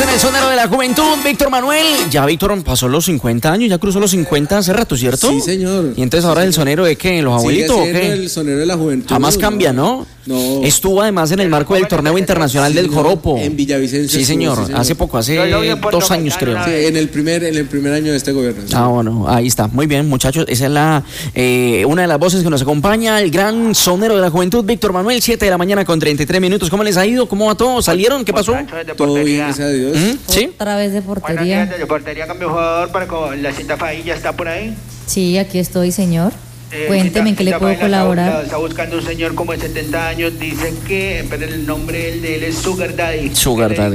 en el sonero de la juventud, Víctor Manuel. Ya Víctor pasó los 50 años, ya cruzó los 50 hace rato, ¿cierto? Sí, señor. Y entonces ahora el sonero de qué, los abuelitos o qué. El sonero de la juventud. Jamás cambia, ¿no? No. Estuvo además en el marco del torneo internacional del Joropo. En Villavicencio. Sí, señor. Hace poco, hace 2 años creo. Sí, en el primer año de este gobierno. Sí. Ah, bueno, ahí está. Muy bien, muchachos. Esa es una de las voces que nos acompaña, el gran sonero de la juventud, Víctor Manuel, 7 de la mañana con 33 minutos. ¿Cómo les ha ido? ¿Cómo va todo? ¿Salieron? ¿Qué pasó? Todo bien, gracias a Dios. ¿Sí? Otra vez de portería. De portería con mi jugador para con la cinta Failla, ¿está por ahí? Sí, aquí estoy, señor. Cuénteme en qué le puedo colaborar. Está buscando un señor como de 70 años, dice que, pero el nombre de él es Sugar Daddy. Sugar Daddy.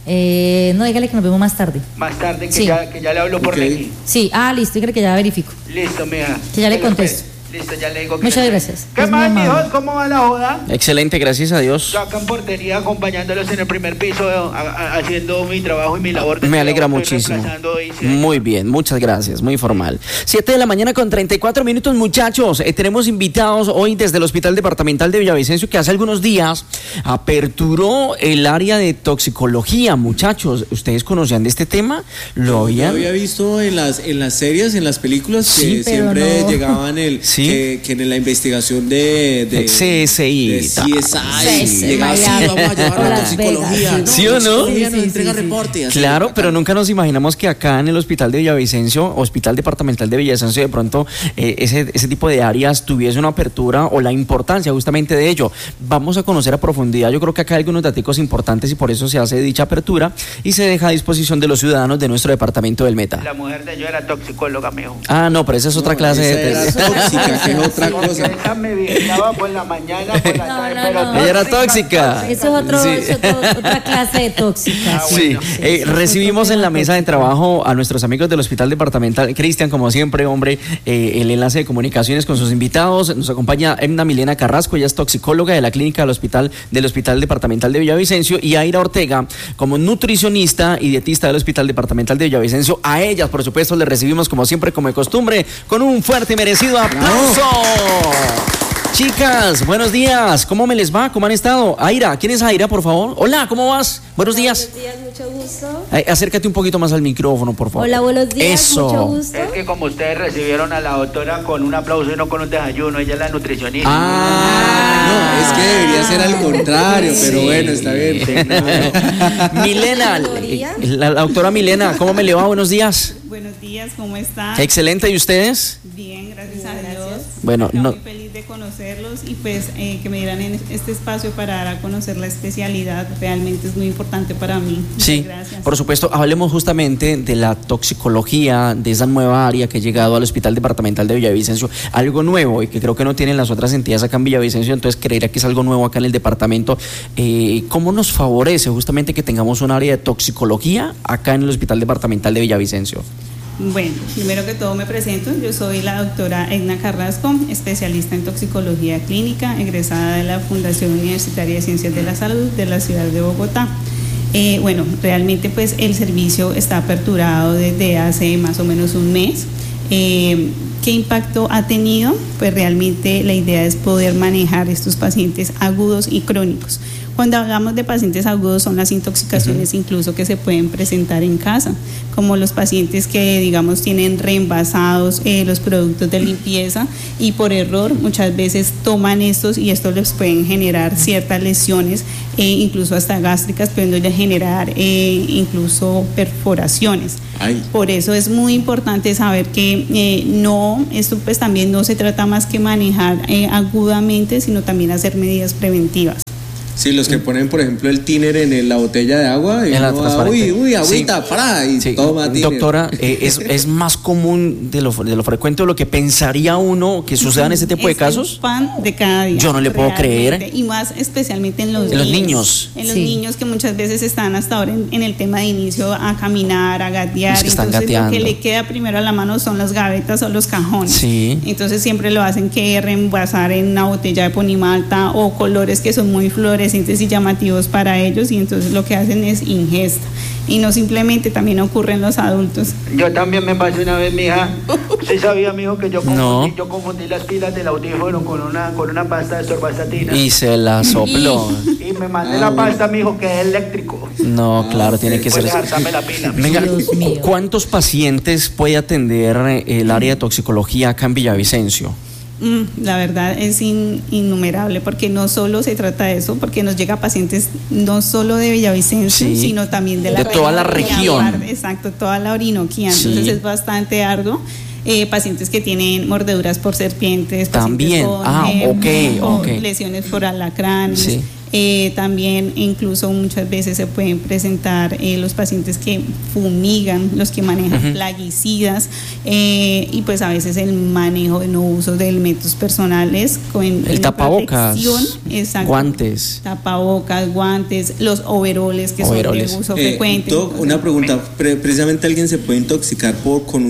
No, dígale que nos vemos más tarde. Más tarde, que, sí. que ya le hablo por aquí. Sí, listo, dígale que ya verifico. Listo, mija. Que ya le contesto. Listo, ya le digo que muchas gracias. ¿Qué más, mijos? ¿Cómo va la joda? Excelente, gracias a Dios. Yo acá en portería acompañándolos en el primer piso, haciendo mi trabajo y mi labor. Me alegra muchísimo. Muy bien, muchas gracias, muy formal. 7 de la mañana con 34 minutos, muchachos. Tenemos invitados hoy desde el Hospital Departamental de Villavicencio, que hace algunos días aperturó el área de toxicología, muchachos. ¿Ustedes conocían de este tema? ¿Lo habían? Yo había visto en las series, en las películas, sí, que siempre llegaban sí. que en la investigación de CSI. De CSI. Llegaba así, vamos a llevar a la toxicología. ¿Sí o no? Sí, nos entrega reporte. Claro, pero nunca nos imaginamos que acá en el Hospital de Villavicencio, Hospital Departamental de Villavicencio, de pronto ese tipo de áreas tuviese una apertura o la importancia justamente de ello. Vamos a conocer a profundidad. Yo creo que acá hay algunos datos importantes y por eso se hace dicha apertura y se deja a disposición de los ciudadanos de nuestro departamento del Meta. La mujer de yo era toxicóloga, mijo. Ah, no, pero esa es otra clase de... Era tóxica, que es otra cosa. Esa me vigilaba por la mañana, por la tarde, pero ella era tóxica. Eso es otra clase de tóxica. Sí, recibimos en la mesa de trabajo a nuestros amigos del Hospital Departamental. Cristian, como siempre, hombre, el enlace de comunicaciones con sus invitados. Nos acompaña Emna Milena Carrasco, ella es toxicóloga de la clínica del Hospital Departamental de Villavicencio, y Aira Ortega, como nutricionista y dietista del Hospital Departamental de Villavicencio. A ellas, por supuesto, les recibimos como siempre, como de costumbre, con un fuerte y merecido aplauso. Chicas, buenos días. ¿Cómo me les va? ¿Cómo han estado? Aira, ¿quién es Aira, por favor? Hola, ¿cómo vas? Buenos días. Buenos días, mucho gusto. Acércate un poquito más al micrófono, por favor. Hola, buenos días, eso. Mucho gusto. Es que como ustedes recibieron a la doctora con un aplauso y no con un desayuno, ella es la nutricionista. No, es que debería ser al contrario, pero bueno, está bien. Sí, no. Milena, la doctora Milena, ¿cómo me le va? Buenos días. Buenos días, ¿cómo están? Excelente, ¿y ustedes? Bien, gracias a Dios. Bueno, muy feliz de conocerlos y pues que me dieran en este espacio para dar a conocer la especialidad, realmente es muy importante para mí. Sí, gracias. Por supuesto, hablemos justamente de la toxicología, de esa nueva área que ha llegado al Hospital Departamental de Villavicencio, algo nuevo y que creo que no tienen las otras entidades acá en Villavicencio, entonces creería que es algo nuevo acá en el departamento. ¿Cómo nos favorece justamente que tengamos un área de toxicología acá en el Hospital Departamental de Villavicencio? Bueno, primero que todo me presento, yo soy la doctora Edna Carrasco, especialista en toxicología clínica, egresada de la Fundación Universitaria de Ciencias de la Salud de la ciudad de Bogotá. Bueno, realmente pues el servicio está aperturado desde hace más o menos un mes. ¿Qué impacto ha tenido? Pues realmente la idea es poder manejar estos pacientes agudos y crónicos. Cuando hablamos de pacientes agudos son las intoxicaciones incluso que se pueden presentar en casa, como los pacientes que digamos tienen reenvasados los productos de limpieza y por error muchas veces toman estos y estos les pueden generar ciertas lesiones, incluso hasta gástricas, pudiendo generar incluso perforaciones. Ay. Por eso es muy importante saber que esto pues también no se trata más que manejar agudamente, sino también hacer medidas preventivas. Sí, los que ponen, por ejemplo, el tiner en la botella de agua y uy, agüita, sí. para, y sí. toma tiner. Doctora, es más común de lo frecuente o lo que pensaría uno que sucedan este tipo de casos. Es pan de cada día. Yo no le puedo creer. Y más especialmente en los niños. En los niños que muchas veces están hasta ahora en el tema de inicio a caminar, a gatear. Los que están entonces gateando. Lo que le queda primero a la mano son las gavetas o los cajones. Sí. Entonces siempre lo hacen que reembasar en una botella de ponimalta o colores que son muy fluorescentes y llamativos para ellos, y entonces lo que hacen es ingesta. y no simplemente, también ocurre en los adultos. Yo también me pasé una vez, mija. ¿Usted sabía, mijo, que yo confundí las pilas del audífono con una pasta de sorbastatina? Y se la sopló. Y me mandé la pasta, mijo, que es eléctrico. No, claro, tiene que ser. La pila. Venga, ¿cuántos pacientes puede atender el área de toxicología acá en Villavicencio? La verdad es innumerable, porque no solo se trata de eso, porque nos llega pacientes no solo de Villavicencio, sino también de toda la región. Exacto, toda la Orinoquía, entonces es bastante arduo. Pacientes que tienen mordeduras por serpientes, también con lesiones por alacranes. Sí. También incluso muchas veces se pueden presentar los pacientes que fumigan, los que manejan plaguicidas, y pues a veces el manejo de no uso de elementos personales con el tapabocas, guantes, tapabocas, guantes, los overoles que son de uso frecuente. Una pregunta, precisamente alguien se puede intoxicar con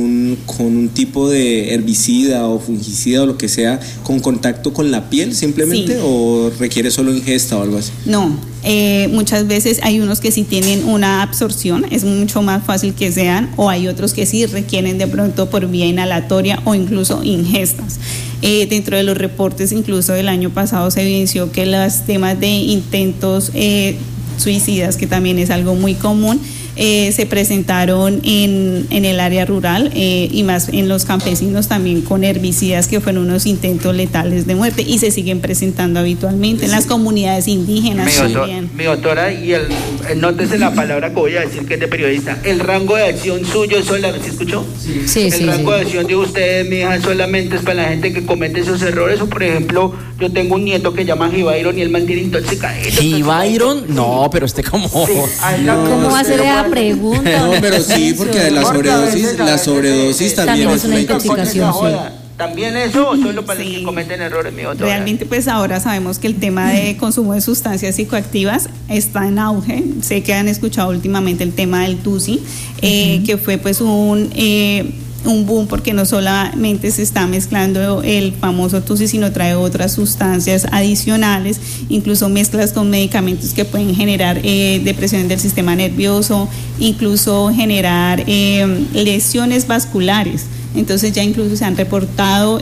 un tipo de herbicida o fungicida o lo que sea con contacto con la piel simplemente, o requiere solo ingesta o algo así? No, muchas veces hay unos que sí tienen una absorción, es mucho más fácil que sean, o hay otros que sí requieren de pronto por vía inhalatoria o incluso ingestas. Dentro de los reportes, incluso del año pasado, se evidenció que los temas de intentos suicidas, que también es algo muy común, se presentaron en el área rural, y más en los campesinos también, con herbicidas que fueron unos intentos letales de muerte, y se siguen presentando habitualmente en las comunidades indígenas también. Mi doctora, y nótese la palabra que voy a decir, que es de periodista, el rango de acción suyo ¿sí escuchó? Sí. El rango de acción de ustedes, mi hija, solamente es para la gente que comete esos errores, o por ejemplo, yo tengo un nieto que llama Gibayron y él mantiene intoxicadito. ¿Gibayron? No, pero como... ¿Cómo va a ser esa pregunta? No, pero sí, porque la sobredosis también es una intoxicación. También eso, solo para los que cometen errores, mi doctora. Realmente, pues ahora sabemos que el tema de consumo de sustancias psicoactivas está en auge. Sé que han escuchado últimamente el tema del TUSI, que fue pues un boom, porque no solamente se está mezclando el famoso TUSI, sino trae otras sustancias adicionales, incluso mezclas con medicamentos que pueden generar depresión del sistema nervioso, incluso generar lesiones vasculares. Entonces ya incluso se han reportado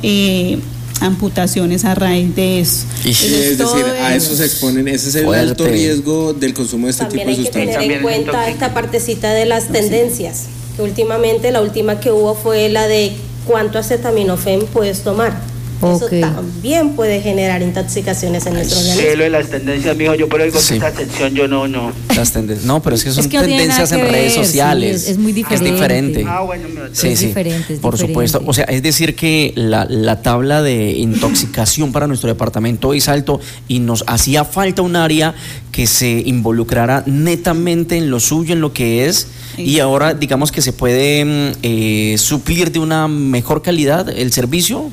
amputaciones a raíz de eso. Es decir, a eso se exponen, ese es el alto riesgo del consumo de este tipo de sustancias. También hay que tener en cuenta esta partecita de las tendencias. Últimamente la última que hubo fue la de cuánto acetaminofén puedes tomar. Eso también puede generar intoxicaciones en nuestro organismo. Lo de las tendencias, mijo, yo por digo que esta sección yo no. Las tendencias, no, pero es que son tendencias en redes sociales. Es muy diferente. Es diferente. Bueno, es diferente, por supuesto. O sea, es decir que la tabla de intoxicación para nuestro departamento es alto, y nos hacía falta un área que se involucrara netamente en lo suyo, en lo que es, y ahora digamos que se puede suplir de una mejor calidad el servicio.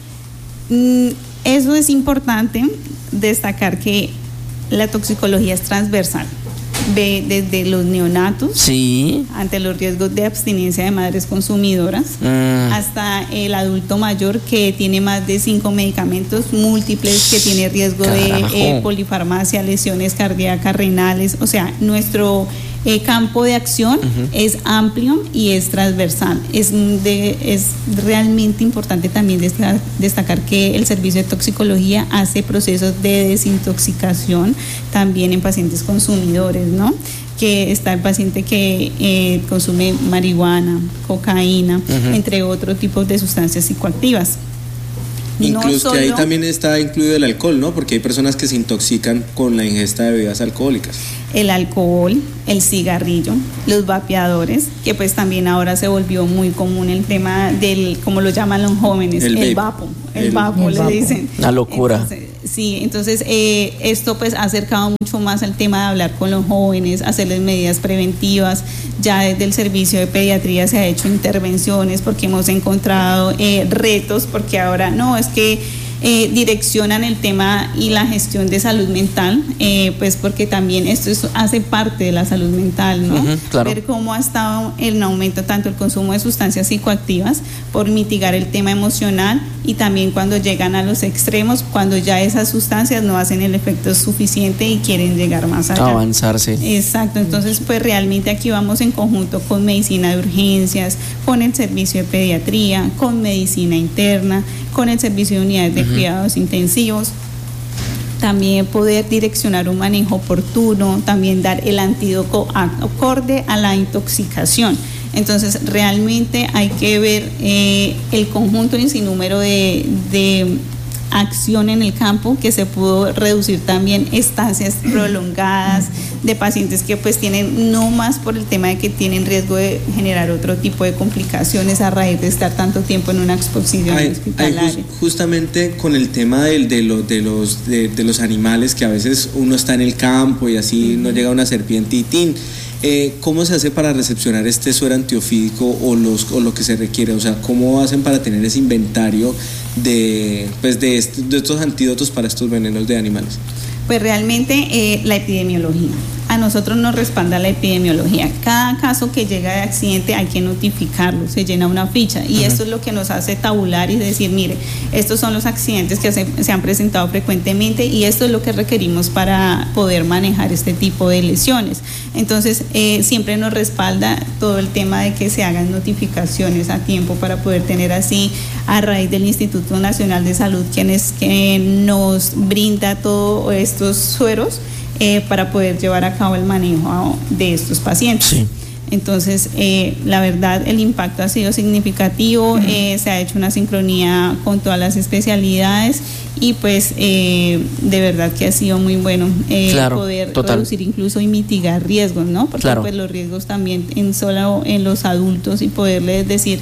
Eso es importante destacar, que la toxicología es transversal. Ve desde los neonatos, ante los riesgos de abstinencia de madres consumidoras, hasta el adulto mayor que tiene más de 5 medicamentos múltiples, que tiene riesgo de polifarmacia, lesiones cardíacas, renales. O sea, nuestro campo de acción es amplio y es transversal. Es realmente importante también destacar que el servicio de toxicología hace procesos de desintoxicación también en pacientes consumidores, ¿no? Que está el paciente que consume marihuana, cocaína, entre otros tipos de sustancias psicoactivas. Incluso que ahí también está incluido el alcohol, ¿no? Porque hay personas que se intoxican con la ingesta de bebidas alcohólicas. El alcohol, el cigarrillo, los vapeadores, que pues también ahora se volvió muy común el tema del, como lo llaman los jóvenes, el vapo le dicen. Una locura. Entonces esto pues ha acercado mucho más al tema de hablar con los jóvenes, hacerles medidas preventivas. Ya desde el servicio de pediatría se ha hecho intervenciones, porque hemos encontrado retos, porque ahora no, es que direccionan el tema y la gestión de salud mental, pues porque también esto hace parte de la salud mental, ¿no? Claro. Ver cómo ha estado el aumento tanto el consumo de sustancias psicoactivas por mitigar el tema emocional, y también cuando llegan a los extremos, cuando ya esas sustancias no hacen el efecto suficiente y quieren llegar más allá. Avanzarse. Exacto, entonces pues realmente aquí vamos en conjunto con medicina de urgencias, con el servicio de pediatría, con medicina interna, con el servicio de unidades de cuidados intensivos. También poder direccionar un manejo oportuno, también dar el antídoto acorde a la intoxicación. Entonces realmente hay que ver el conjunto y sinnúmero de acción en el campo, que se pudo reducir también estancias prolongadas de pacientes que pues tienen, no más por el tema de que tienen riesgo de generar otro tipo de complicaciones a raíz de estar tanto tiempo en una exposición hospitalaria. Justamente con el tema de los animales, que a veces uno está en el campo y así no llega una serpiente y ¡tin! ¿Cómo se hace para recepcionar este suero antiofídico o lo que se requiere? O sea, ¿cómo hacen para tener ese inventario de estos antídotos para estos venenos de animales? Pues realmente la epidemiología. A nosotros nos respalda la epidemiología. Cada caso que llega de accidente hay que notificarlo, se llena una ficha, y esto es lo que nos hace tabular y decir, mire, estos son los accidentes que se han presentado frecuentemente y esto es lo que requerimos para poder manejar este tipo de lesiones. Entonces siempre nos respalda todo el tema de que se hagan notificaciones a tiempo para poder tener así, a raíz del Instituto Nacional de Salud, que nos brinda todos estos sueros para poder llevar a cabo el manejo de estos pacientes. Sí. Entonces, la verdad, el impacto ha sido significativo, se ha hecho una sincronía con todas las especialidades y pues de verdad que ha sido muy bueno poder reducir incluso y mitigar riesgos, ¿no? Porque pues los riesgos también en los adultos, y poderles decir,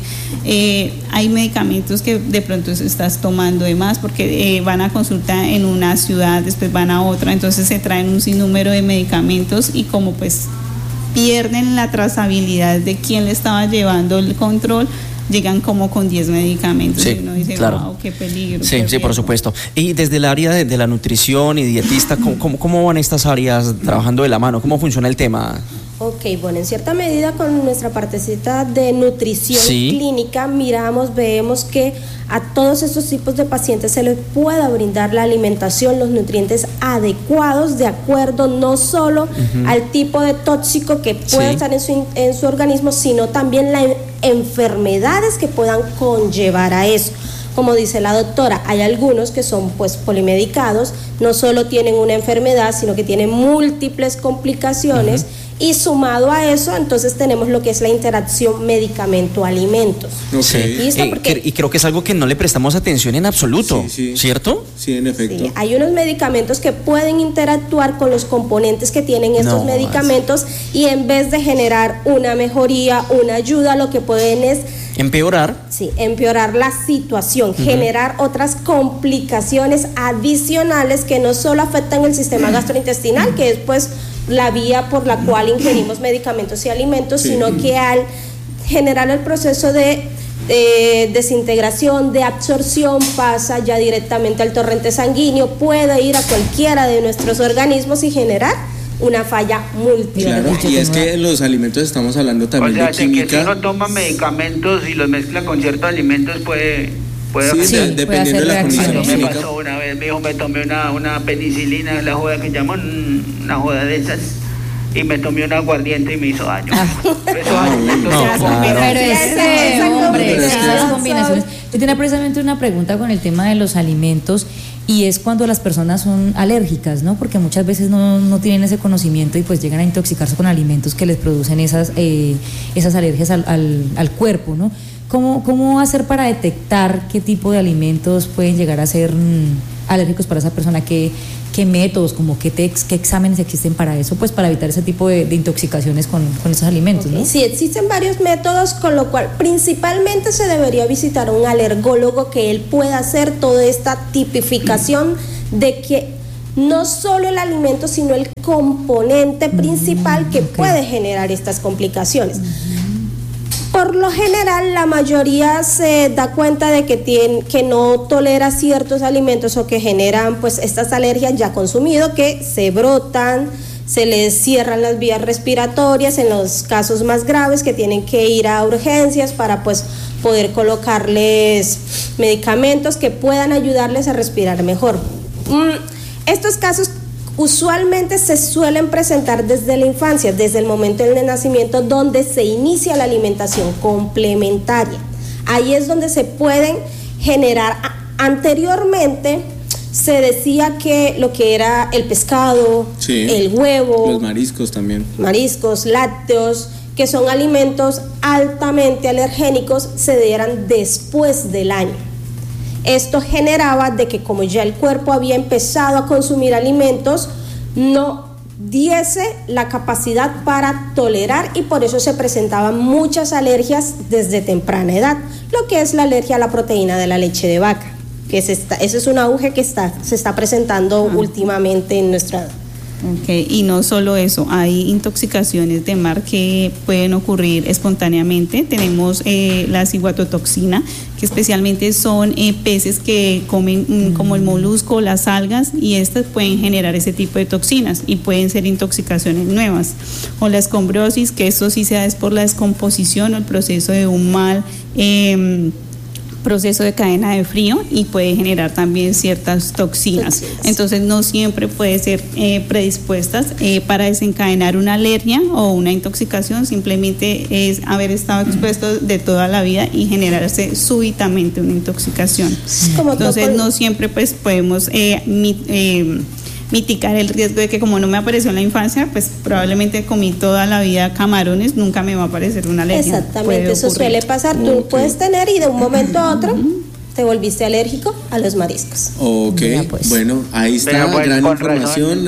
hay medicamentos que de pronto estás tomando de más porque van a consulta en una ciudad, después van a otra, entonces se traen un sinnúmero de medicamentos y como pues pierden la trazabilidad de quién le estaba llevando el control, llegan como con 10 medicamentos, y uno dice, wow, qué peligro. Sí, sí, por supuesto. Y desde el área de la nutrición y dietista, ¿cómo van estas áreas trabajando de la mano? ¿Cómo funciona el tema? Ok, bueno, en cierta medida con nuestra partecita de nutrición clínica vemos que a todos estos tipos de pacientes se les pueda brindar la alimentación, los nutrientes adecuados de acuerdo no solo al tipo de tóxico que pueda estar en su organismo, sino también las enfermedades que puedan conllevar a eso. Como dice la doctora, hay algunos que son pues polimedicados, no solo tienen una enfermedad, sino que tienen múltiples complicaciones. Y sumado a eso, entonces tenemos lo que es la interacción medicamento-alimentos. Y creo que es algo que no le prestamos atención en absoluto, ¿cierto? Sí, en efecto. Sí, hay unos medicamentos que pueden interactuar con los componentes que tienen estos medicamentos y en vez de generar una mejoría, una ayuda, lo que pueden es empeorar. Sí, empeorar la situación, generar otras complicaciones adicionales que no solo afectan el sistema gastrointestinal, que es pues la vía por la cual ingerimos medicamentos y alimentos, sino que al generar el proceso de desintegración, de absorción, pasa ya directamente al torrente sanguíneo, puede ir a cualquiera de nuestros organismos y generar una falla múltiple. Claro, y es que en los alimentos estamos hablando también de química. Que si uno toma medicamentos y los mezcla con ciertos alimentos puede dependiendo de la condición. Me pasó una vez, me tomé una penicilina, la joda que llaman, una joda de esas, y me tomé un aguardiente y me hizo daño. Esas combinaciones. Yo tenía precisamente una pregunta con el tema de los alimentos, y es cuando las personas son alérgicas, ¿no? Porque muchas veces no tienen ese conocimiento y pues llegan a intoxicarse con alimentos que les producen esas alergias al cuerpo, ¿no? ¿Cómo hacer para detectar qué tipo de alimentos pueden llegar a ser alérgicos para esa persona? ¿Qué métodos, como qué exámenes existen para eso, pues para evitar ese tipo de intoxicaciones con esos alimentos, ¿no? Sí, existen varios métodos, con lo cual principalmente se debería visitar a un alergólogo que él pueda hacer toda esta tipificación de que no solo el alimento, sino el componente principal que puede generar estas complicaciones. Por lo general, la mayoría se da cuenta de que no tolera ciertos alimentos o que generan pues estas alergias ya consumido, que se brotan, se les cierran las vías respiratorias en los casos más graves, que tienen que ir a urgencias para pues poder colocarles medicamentos que puedan ayudarles a respirar mejor. Estos casos usualmente se suelen presentar desde la infancia, desde el momento del nacimiento, donde se inicia la alimentación complementaria. Ahí es donde se pueden generar. Anteriormente se decía que lo que era el pescado, sí, el huevo, los mariscos también, mariscos, lácteos, que son alimentos altamente alergénicos, se dieran después del año. Esto generaba de que como ya el cuerpo había empezado a consumir alimentos, no diese la capacidad para tolerar, y por eso se presentaban muchas alergias desde temprana edad, lo que es la alergia a la proteína de la leche de vaca, que ese es un auge que se está presentando últimamente en nuestra edad. Okay. Y no solo eso, hay intoxicaciones de mar que pueden ocurrir espontáneamente. Tenemos la ciguatotoxina, que especialmente son peces que comen como el molusco, las algas, y estas pueden generar ese tipo de toxinas y pueden ser intoxicaciones nuevas. O la escombrosis, que eso sí se da es por la descomposición o el proceso de un mal proceso de cadena de frío, y puede generar también ciertas toxinas. Entonces no siempre puede ser predispuestas para desencadenar una alergia o una intoxicación, simplemente es haber estado expuesto de toda la vida y generarse súbitamente una intoxicación. Entonces no siempre pues podemos mitigar el riesgo de que, como no me apareció en la infancia, pues probablemente comí toda la vida camarones, nunca me va a aparecer una alergia. Exactamente, eso suele pasar. Tú puedes tener y de un momento a otro te volviste alérgico a los mariscos. Ok, pues, bueno, ahí está gran información,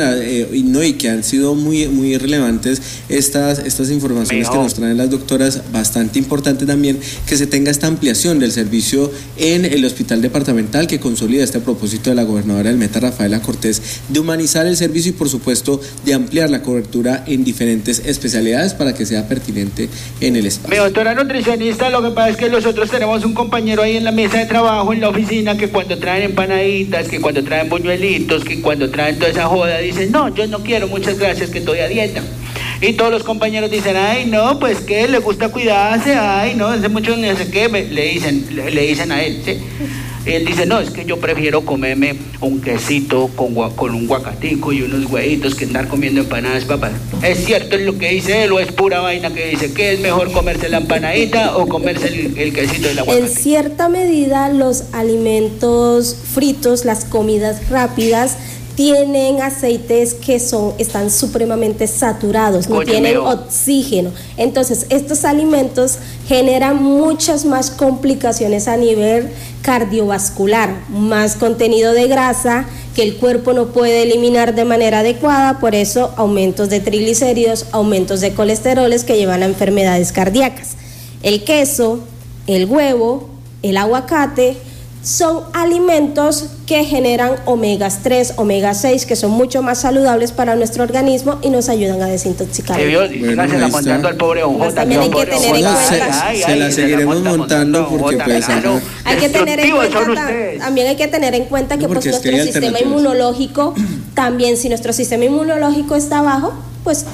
y que han sido muy relevantes estas informaciones que nos traen las doctoras, bastante importante también que se tenga esta ampliación del servicio en el hospital departamental, que consolida este propósito de la gobernadora del Meta, Rafaela Cortés, de humanizar el servicio y por supuesto de ampliar la cobertura en diferentes especialidades para que sea pertinente en el espacio. Mi doctora nutricionista, lo que pasa es que nosotros tenemos un compañero ahí en la mesa de trabajo, en la oficina, que cuando traen empanaditas, que cuando traen buñuelitos, que cuando traen toda esa joda, dicen, no, yo no quiero, muchas gracias, que estoy a dieta. Y todos los compañeros dicen, ay, no, pues que le gusta cuidarse, ay, no, hace mucho no sé qué, le dicen a él, ¿sí? Y él dice, no, es que yo prefiero comerme un quesito con un guacatico y unos huevitos que andar comiendo empanadas, papá. ¿Es cierto lo que dice él o es pura vaina que dice que es mejor comerse la empanadita o comerse el quesito y la guacatita? En cierta medida, los alimentos fritos, las comidas rápidas, tienen aceites que están supremamente saturados, no tienen oxígeno. Entonces, estos alimentos generan muchas más complicaciones a nivel cardiovascular, más contenido de grasa que el cuerpo no puede eliminar de manera adecuada, por eso aumentos de triglicéridos, aumentos de colesteroles que llevan a enfermedades cardíacas. El queso, el huevo, el aguacate son alimentos que generan omegas 3, omega 6, que son mucho más saludables para nuestro organismo y nos ayudan a desintoxicar. Bueno, montando al pobre pues también hay que tener en cuenta. Se la seguiremos montando porque pues hay que tener en cuenta, también hay que tener en cuenta que pues nuestro sistema inmunológico, también si nuestro sistema inmunológico está bajo, pues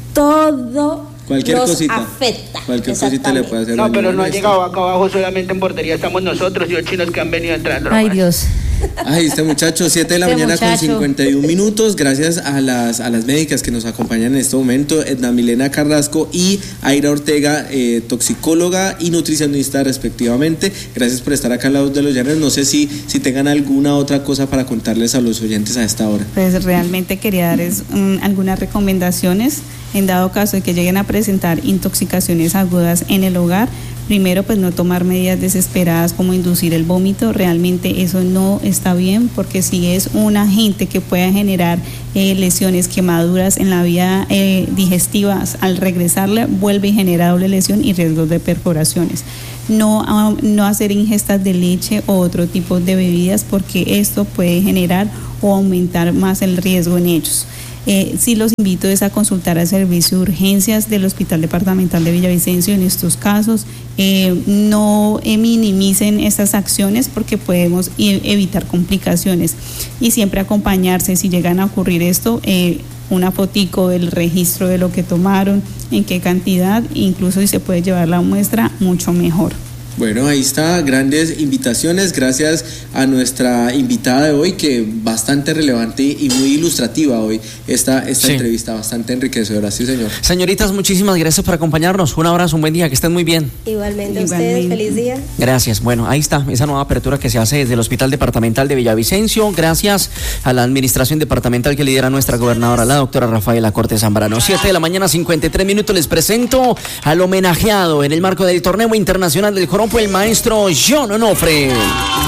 todo cualquier cosita afecta. Cualquier cosita le puede hacer. No, pero no ha llegado acá abajo, solamente en portería estamos nosotros y los chinos que han venido entrando. Ay, Dios. Ay, este muchacho, 7 de la mañana con 51 minutos. Gracias a las médicas que nos acompañan en este momento, Edna Milena Carrasco y Aira Ortega, toxicóloga y nutricionista respectivamente. Gracias por estar acá al lado de los llaneros. No sé si tengan alguna otra cosa para contarles a los oyentes a esta hora. Pues realmente quería darles algunas recomendaciones en dado caso de que lleguen a presentar intoxicaciones agudas en el hogar. Primero, pues no tomar medidas desesperadas como inducir el vómito. Realmente eso no está bien, porque si es un agente que pueda generar lesiones, quemaduras en la vía digestiva, al regresarle vuelve y genera doble lesión y riesgos de perforaciones. No hacer ingestas de leche o otro tipo de bebidas, porque esto puede generar o aumentar más el riesgo en ellos. Sí los invito es a consultar al servicio de urgencias del Hospital Departamental de Villavicencio en estos casos. No minimicen estas acciones porque podemos evitar complicaciones y siempre acompañarse si llegan a ocurrir esto, una fotico del registro de lo que tomaron, en qué cantidad, incluso si se puede llevar la muestra, mucho mejor. Bueno, ahí está, grandes invitaciones, gracias a nuestra invitada de hoy, que bastante relevante y muy ilustrativa hoy esta entrevista, bastante enriquecedora, sí señor. Señoritas, muchísimas gracias por acompañarnos, un abrazo, un buen día, que estén muy bien. Igualmente a ustedes, feliz día. Gracias, bueno, ahí está, esa nueva apertura que se hace desde el Hospital Departamental de Villavicencio, gracias a la administración departamental que lidera nuestra gobernadora, la doctora Rafaela Cortés Zambrano. 7 de la mañana, 53 minutos, les presento al homenajeado en el marco del torneo internacional del Joropo, el maestro John Onofre.